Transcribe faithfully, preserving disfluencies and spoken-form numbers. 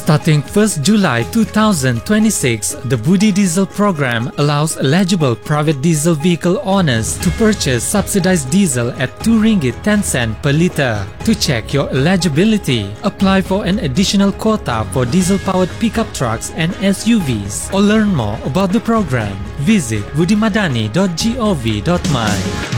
Starting first July two thousand twenty-six, the Budi Diesel program allows eligible private diesel vehicle owners to purchase subsidized diesel at two ringgit ten cents per liter. To check your eligibility, apply for an additional quota for diesel-powered pickup trucks and S U Vs. Or learn more about the program, visit budimadani dot gov dot my.